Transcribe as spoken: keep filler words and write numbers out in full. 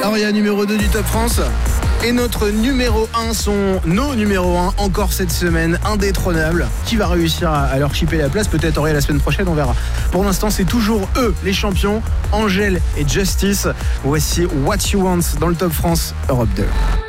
Aria numéro deux du Top France. Et notre numéro un sont nos numéros un encore cette semaine, indétrônables. Qui va réussir à, à leur chipper la place? Peut-être Aria la semaine prochaine, on verra. Pour l'instant, c'est toujours eux les champions, Angèle et Justice. Voici What You Want dans le Top France Europe deux.